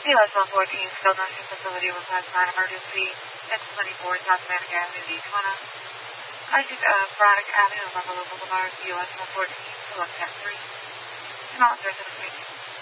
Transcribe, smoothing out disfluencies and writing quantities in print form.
US 114, skilled nursing facility request line emergency. It's 24 South Atlantic Avenue, Daytona. Isaac Braddock Avenue, Buffalo Boulevard, US 114, select 10-3. And all service information.